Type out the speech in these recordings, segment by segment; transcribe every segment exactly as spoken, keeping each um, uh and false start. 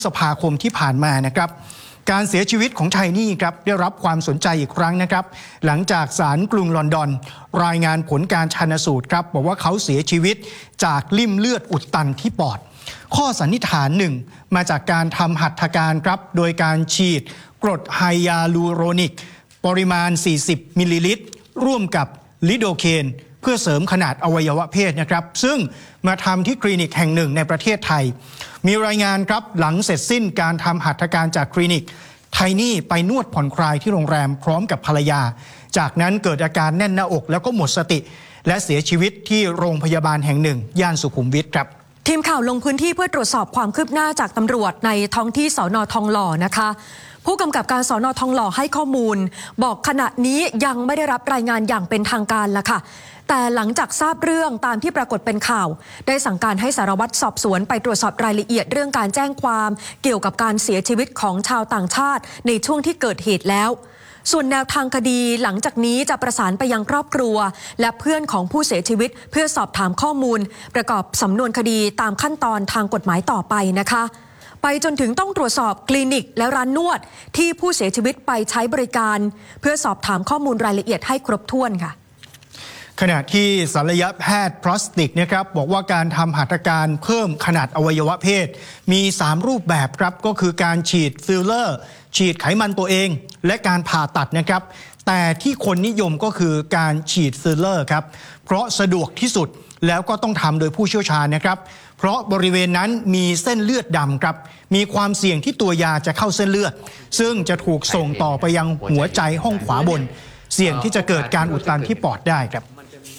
พฤษภาคมที่ผ่านมานะครับการเสียชีวิตของชายนี่ครับได้รับความสนใจอีกครั้งนะครับหลังจากศาลกรุงลอนดอนรายงานผลการชันสูตรครับบอกว่าเขาเสียชีวิตจากลิ่มเลือดอุดตันที่ปอดข้อสันนิษฐานหนึ่งมาจากการทำหัตถการครับโดยการฉีดกรดไฮยาลูโรนิกปริมาณสี่สิบมิลลิลิตรร่วมกับลิโดเคนเพื่อเสริมขนาดอวัยวะเพศนะครับซึ่งมาทำที่คลินิกแห่งหนึ่งในประเทศไทยมีรายงานครับหลังเสร็จสิ้นการทำหัตถการจากคลินิกไทนี่ไปนวดผ่อนคลายที่โรงแรมพร้อมกับภรรยาจากนั้นเกิดอาการแน่นหน้าอกแล้วก็หมดสติและเสียชีวิตที่โรงพยาบาลแห่งหนึ่งย่านสุขุมวิทครับทีมข่าวลงพื้นที่เพื่อตรวจสอบความคืบหน้าจากตำรวจในท้องที่สน.ทองหล่อนะคะผู้กำกับการสน.ทองหล่อให้ข้อมูลบอกขณะนี้ยังไม่ได้รับรายงานอย่างเป็นทางการละค่ะแต่หลังจากทราบเรื่องตามที่ปรากฏเป็นข่าวได้สั่งการให้สารวัตรสอบสวนไปตรวจสอบรายละเอียดเรื่องการแจ้งความเกี่ยวกับการเสียชีวิตของชาวต่างชาติในช่วงที่เกิดเหตุแล้วส่วนแนวทางคดีหลังจากนี้จะประสานไปยังครอบครัวและเพื่อนของผู้เสียชีวิตเพื่อสอบถามข้อมูลประกอบสำนวนคดีตามขั้นตอนทางกฎหมายต่อไปนะคะไปจนถึงต้องตรวจสอบคลินิกและร้านนวดที่ผู้เสียชีวิตไปใช้บริการเพื่อสอบถามข้อมูลรายละเอียดให้ครบถ้วนค่ะขณะที่ศัลยแพทย์พลาสติกนะครับบอกว่าการทำหัตถการเพิ่มขนาดอวัยวะเพศมีสามรูปแบบครับก็คือการฉีดฟิลเลอร์ฉีดไขมันตัวเองและการผ่าตัดนะครับแต่ที่คนนิยมก็คือการฉีดฟิลเลอร์ครับเพราะสะดวกที่สุดแล้วก็ต้องทำโดยผู้เชี่ยวชาญนะครับเพราะบริเวณนั้นมีเส้นเลือดดำครับมีความเสี่ยงที่ตัวยาจะเข้าเส้นเลือดซึ่งจะถูกส่งต่อไปยังหัวใจห้องขวาบนเสี่ยงที่จะเกิดการอุดตันที่ปอดได้ครับ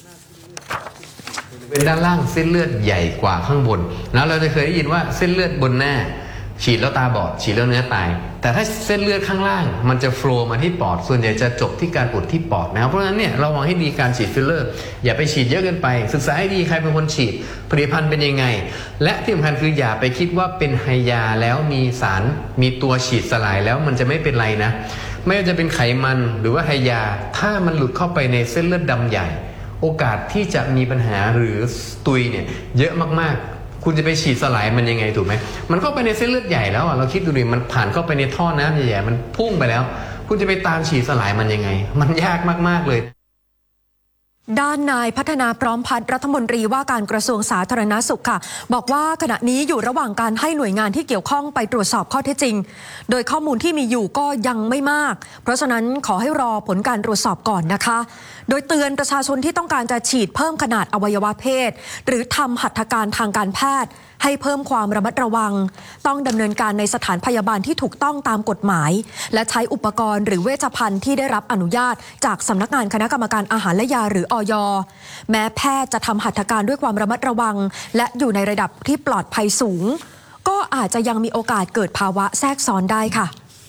เป็นด้านล่างเส้นเลือดใหญ่กว่าข้างบนแล้วเราจะเคยได้ยินว่าเส้นเลือดบนหน้าฉีดแล้วตาบอดฉีดแล้วเนื้อตายแต่ถ้าเส้นเลือดข้างล่างมันจะโฟลว์มาที่ปอดส่วนใหญ่จะจบที่การอุดที่ปอดนะครับเพราะฉะนั้นเนี่ยระวังให้ดีการฉีดฟิลเลอร์อย่าไปฉีดเยอะเกินไปศึกษาให้ดีใครเป็นคนฉีดผลิตภัณฑ์เป็นยังไงและที่สำคัญคืออย่าไปคิดว่าเป็นไฮยาแล้วมีสารมีตัวฉีดสลายแล้วมันจะไม่เป็นไรนะไม่ว่าจะเป็นไขมันหรือว่าไฮยาถ้ามันหลุดเข้าไปในเส้นเลือดดำใหญ่โอกาสที่จะมีปัญหาหรือตุยเนี่ยเยอะมากๆคุณจะไปฉีดสลายมันยังไงถูกไหมมันเข้าไปในเส้นเลือดใหญ่แล้วอ่ะเราคิดดูดิมันผ่านเข้าไปในท่อน้ำใหญ่ๆมันพุ่งไปแล้วคุณจะไปตามฉีดสลายมันยังไงมันยากมากๆเลยด้านนายพัฒนาพร้อมพัฒน์รัฐมนตรีว่าการกระทรวงสาธารณสุขค่ะบอกว่าขณะนี้อยู่ระหว่างการให้หน่วยงานที่เกี่ยวข้องไปตรวจสอบข้อเท็จจริงโดยข้อมูลที่มีอยู่ก็ยังไม่มากเพราะฉะนั้นขอให้รอผลการตรวจสอบก่อนนะคะโดยเตือนประชาชนที่ต้องการจะฉีดเพิ่มขนาดอวัยวะเพศหรือทำหัตถการทางการแพทย์ให้เพิ่มความระมัดระวังต้องดำเนินการในสถานพยาบาลที่ถูกต้องตามกฎหมายและใช้อุปกรณ์หรือเวชภัณฑ์ที่ได้รับอนุญาตจากสำนักงานคณะกรรมการอาหารและยาหรืออย.แม้แพทย์จะทำหัตถการด้วยความระมัดระวังและอยู่ในระดับที่ปลอดภัยสูงก็อาจจะยังมีโอกาสเกิดภาวะแทรกซ้อนได้ค่ะ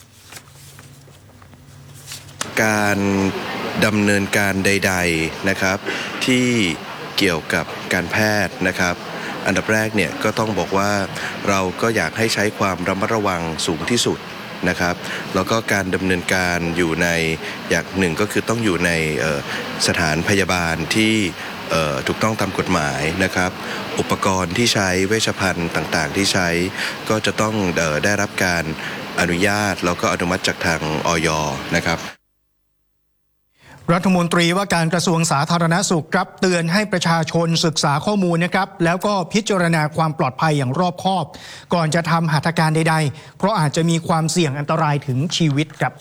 การดำเนินการใดๆนะครับที่เกี่ยวกับการแพทย์นะครับอันดับแรกเนี่ยก็ต้องบอกว่าเราก็อยากให้ใช้ความระมัดระวังสูงที่สุดนะครับแล้วก็การดำเนินการอยู่ในอย่างหนึ่งก็คือต้องอยู่ในสถานพยาบาลที่ถูกต้องตามกฎหมายนะครับอุปกรณ์ที่ใช้เวชภัณฑ์ต่างๆที่ใช้ก็จะต้องได้รับการอนุญาตแล้วก็อนุมัติจากทางอย.นะครับรัฐมนตรีว่าการกระทรวงสาธารณสุขครับเตือนให้ประชาชนศึกษาข้อมูลนะครับแล้วก็พิจารณาความปลอดภัยอย่างรอบคอบก่อนจะทำหัตถการใดๆเพราะอาจจะมีความเสี่ยงอันตรายถึงชีวิตครับ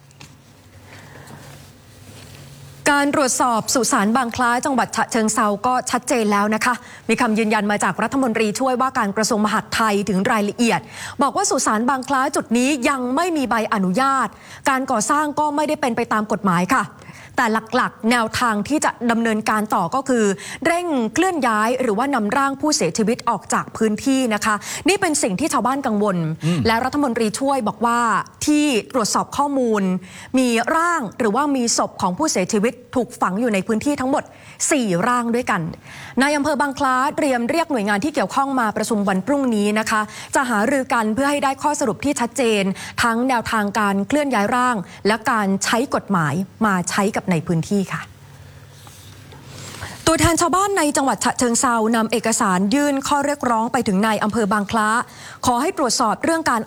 การตรวจสอบสุสานบางคล้าจังหวัดฉะเชิงเทราก็ชัดเจนแล้วนะคะมีคำยืนยันมาจากรัฐมนตรีช่วยว่าการกระทรวงมหาดไทยถึงรายละเอียดบอกว่าสุสานบางคล้าจุดนี้ยังไม่มีใบอนุญาตการก่อสร้างก็ไม่ได้เป็นไปตามกฎหมายค่ะแต่หลักๆแนวทางที่จะดำเนินการต่อก็คือเร่งเคลื่อนย้ายหรือว่านำร่างผู้เสียชีวิตออกจากพื้นที่นะคะนี่เป็นสิ่งที่ชาวบ้านกังวลและรัฐมนตรีช่วยบอกว่าที่ตรวจสอบข้อมูลมีร่างหรือว่ามีศพของผู้เสียชีวิตถูกฝังอยู่ในพื้นที่ทั้งหมดสี่ร่างด้วยกันนายอำเภอบางคล้าเตรียมเรียกหน่วยงานที่เกี่ยวข้องมาประชุมวันพรุ่งนี้นะคะจะหารือกันเพื่อให้ได้ข้อสรุปที่ชัดเจนทั้งแนวทางการเคลื่อนย้ายร่างและการใช้กฎหมายมาใช้กับในพื้นที่ค่ะตัวแทนชาวบ้านในจังหวัดฉะเชิงเทรานำเอกสารยื่นข้อเรียกร้องไปถึงนายอำเภอบางคล้าขอให้ตรวจสอบเรื่องการ